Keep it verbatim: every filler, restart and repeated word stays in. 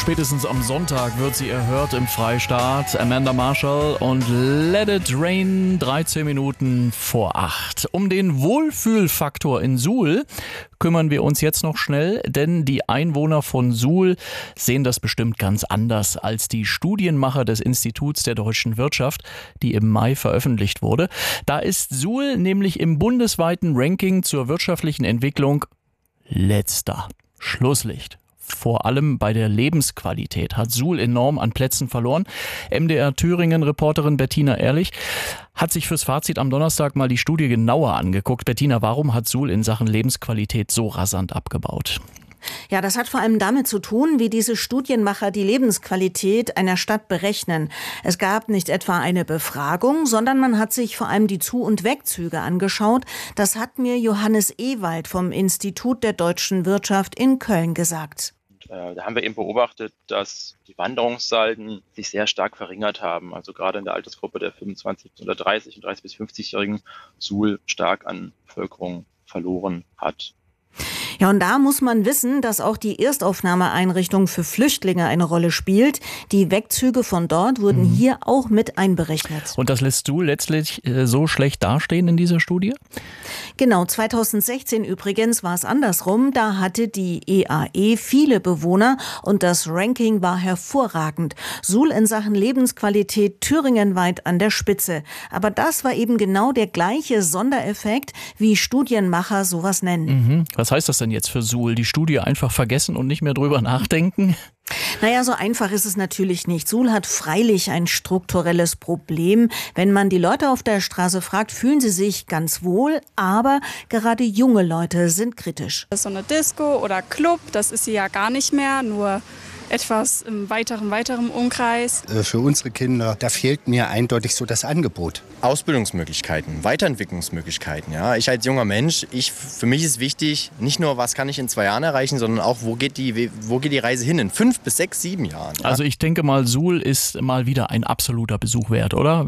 Spätestens am Sonntag wird sie erhört im Freistaat. Amanda Marshall und Let It Rain, dreizehn Minuten vor acht. Um den Wohlfühlfaktor in Suhl kümmern wir uns jetzt noch schnell, denn die Einwohner von Suhl sehen das bestimmt ganz anders als die Studienmacher des Instituts der deutschen Wirtschaft, die im Mai veröffentlicht wurde. Da ist Suhl nämlich im bundesweiten Ranking zur wirtschaftlichen Entwicklung letzter. Schlusslicht. Vor allem bei der Lebensqualität hat Suhl enorm an Plätzen verloren. M D R Thüringen-Reporterin Bettina Ehrlich hat sich fürs Fazit am Donnerstag mal die Studie genauer angeguckt. Bettina, warum hat Suhl in Sachen Lebensqualität so rasant abgebaut? Ja, das hat vor allem damit zu tun, wie diese Studienmacher die Lebensqualität einer Stadt berechnen. Es gab nicht etwa eine Befragung, sondern man hat sich vor allem die Zu- und Wegzüge angeschaut. Das hat mir Johannes Ewald vom Institut der deutschen Wirtschaft in Köln gesagt. Da haben wir eben beobachtet, dass die Wanderungssalden sich sehr stark verringert haben. Also gerade in der Altersgruppe der fünfundzwanzig bis dreißig und dreißig bis fünfzigjährigen Suhl stark an Bevölkerung verloren hat. Ja, und da muss man wissen, dass auch die Erstaufnahmeeinrichtung für Flüchtlinge eine Rolle spielt. Die Wegzüge von dort wurden mhm. hier auch mit einberechnet. Und das lässt Suhl letztlich äh, so schlecht dastehen in dieser Studie? Genau, zweitausendsechzehn übrigens war es andersrum. Da hatte die E A E viele Bewohner und das Ranking war hervorragend. Suhl in Sachen Lebensqualität thüringenweit an der Spitze. Aber das war eben genau der gleiche Sondereffekt, wie Studienmacher sowas nennen. Mhm. Was heißt das denn jetzt für Suhl? Die Studie einfach vergessen und nicht mehr drüber nachdenken? Naja, so einfach ist es natürlich nicht. Suhl hat freilich ein strukturelles Problem. Wenn man die Leute auf der Straße fragt, fühlen sie sich ganz wohl, aber gerade junge Leute sind kritisch. So eine Disco oder Club, das ist sie ja gar nicht mehr, nur etwas im weiteren, weiteren Umkreis. Für unsere Kinder, da fehlt mir eindeutig so das Angebot. Ausbildungsmöglichkeiten, Weiterentwicklungsmöglichkeiten. Ja, ich als junger Mensch, ich, für mich ist wichtig, nicht nur, was kann ich in zwei Jahren erreichen, sondern auch, wo geht die, wo geht die Reise hin in fünf bis sechs, sieben Jahren. Ja? Also ich denke mal, Suhl ist mal wieder ein absoluter Besuch wert, oder?